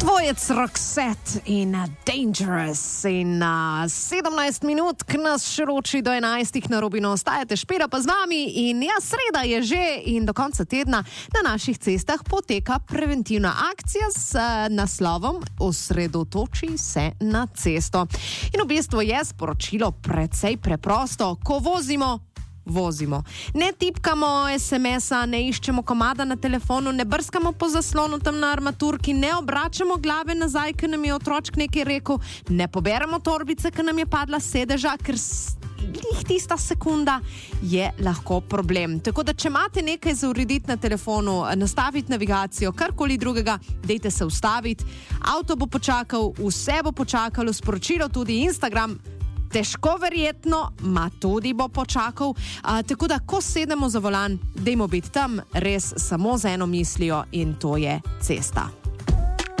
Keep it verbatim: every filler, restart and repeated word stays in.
Dvojec Roxette in Dangerous in uh, sedemnajst minut, k nas še roči do enajstih na Robino ostajate, Špela pa z vami in ja, sreda je že in do konca tedna na naših cestah poteka preventivna akcija s uh, naslovom Osredotoči se na cesto. In v bistvu je sporočilo precej preprosto, ko vozimo, vozimo. Ne tipkamo es em es-a, ne iščemo komada na telefonu, ne brskamo po zaslonu tam na armaturki, ne obračamo glave nazaj, ker nam je otročk nekaj rekel, ne poberemo torbice, ker nam je padla s sedeža, ker glih tista sekunda je lahko problem. Tako da, če imate nekaj za urediti na telefonu, nastaviti navigacijo, karkoli drugega, dejte se ustaviti, avto bo počakal, vse bo počakalo, sporočilo tudi Instagram, težko verjetno, ma tudi bo počakal. A, tako da, ko sedemo za volan, dajmo biti tam res samo z eno mislijo in to je cesta.